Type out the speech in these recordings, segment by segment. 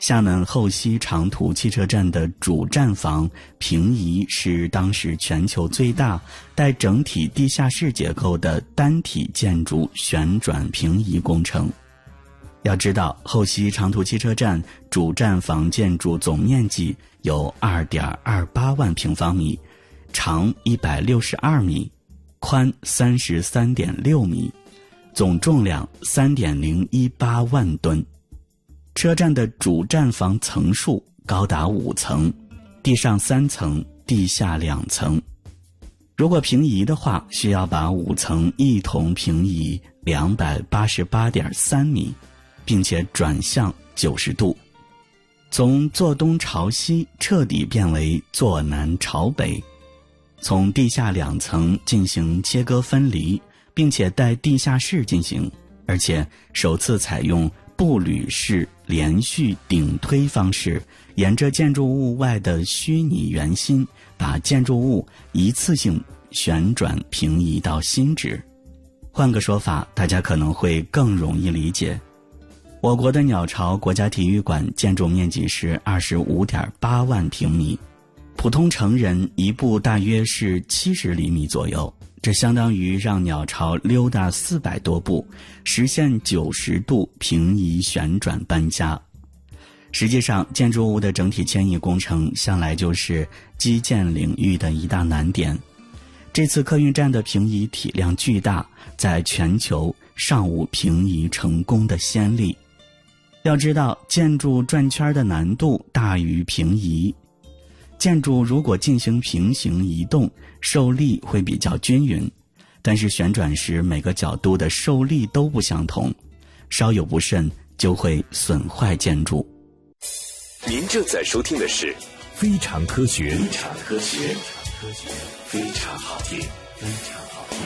厦门后溪长途汽车站的主站房平移是当时全球最大带整体地下室结构的单体建筑旋转平移工程。要知道，后溪长途汽车站主站房建筑总面积有 2.28 万平方米，长162米，宽33.6米，总重量 3.018 万吨。车站的主站房层数高达5层，地上3层，地下2层。如果平移的话，需要把5层一同平移 288.3米，并且转向90度，从坐东朝西彻底变为坐南朝北，从地下2层进行切割分离，并且带地下室进行，而且首次采用步履式连续顶推方式，沿着建筑物外的虚拟圆心，把建筑物一次性旋转平移到新址。换个说法，大家可能会更容易理解。我国的鸟巢国家体育馆建筑面积是 25.8 万平米，普通成人一步大约是70厘米左右，这相当于让鸟巢溜达400多步，实现90度平移旋转搬家。实际上，建筑物的整体迁移工程向来就是基建领域的一大难点。这次客运站的平移体量巨大，在全球尚无平移成功的先例。要知道，建筑转圈的难度大于平移。建筑如果进行平行移动，受力会比较均匀，但是旋转时每个角度的受力都不相同，稍有不慎就会损坏建筑。 您正在收听的是非常科学，非常科学，非常好听，非常好听。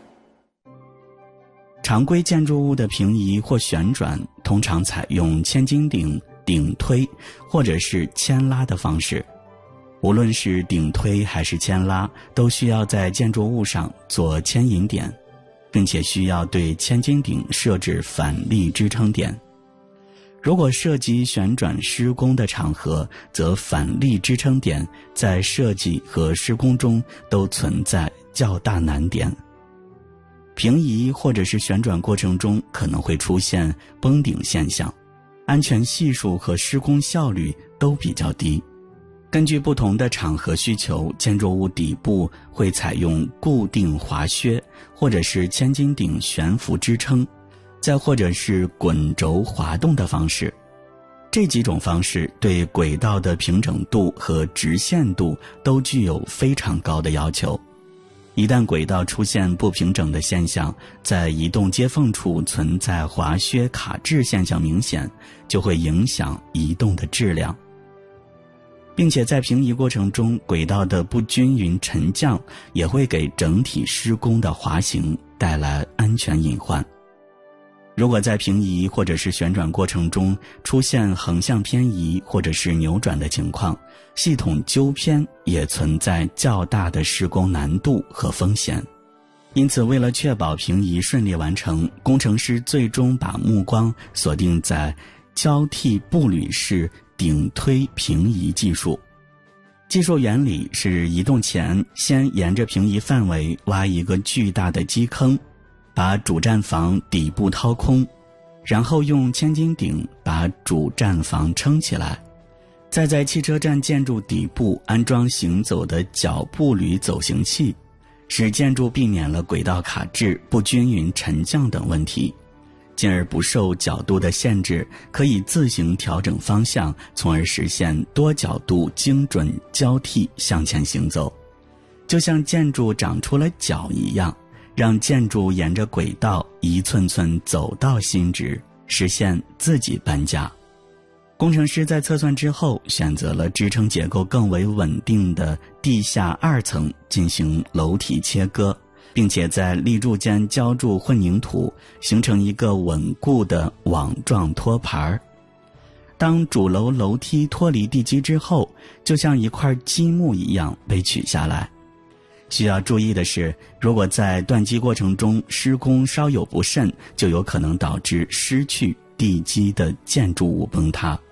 常规建筑物的平移或旋转通常采用千斤顶、顶推或者是牵拉的方式。无论是顶推还是牵拉，都需要在建筑物上做牵引点，并且需要对千斤顶设置反力支撑点。如果涉及旋转施工的场合，则反力支撑点在设计和施工中都存在较大难点。平移或者是旋转过程中可能会出现崩顶现象，安全系数和施工效率都比较低。根据不同的场合需求，建筑物底部会采用固定滑靴，或者是千斤顶悬浮支撑，再或者是滚轴滑动的方式。这几种方式对轨道的平整度和直线度都具有非常高的要求。一旦轨道出现不平整的现象，在移动接缝处存在滑靴卡滞现象明显，就会影响移动的质量。并且在平移过程中，轨道的不均匀沉降也会给整体施工的滑行带来安全隐患。如果在平移或者是旋转过程中出现横向偏移或者是扭转的情况，系统纠偏也存在较大的施工难度和风险。因此，为了确保平移顺利完成，工程师最终把目光锁定在交替步履式顶推平移技术。技术原理是移动前先沿着平移范围挖一个巨大的基坑，把主站房底部掏空，然后用千斤顶把主站房撑起来，再在汽车站建筑底部安装行走的脚步履走行器，使建筑避免了轨道卡滞、不均匀沉降等问题，进而不受角度的限制，可以自行调整方向，从而实现多角度精准交替向前行走，就像建筑长出了脚一样，让建筑沿着轨道一寸寸走到新址，实现自己搬家。工程师在测算之后，选择了支撑结构更为稳定的地下2层进行楼体切割，并且在立柱间浇筑混凝土，形成一个稳固的网状托盘。当主楼楼梯脱离地基之后，就像一块积木一样被取下来。需要注意的是，如果在断基过程中施工稍有不慎，就有可能导致失去地基的建筑物崩塌。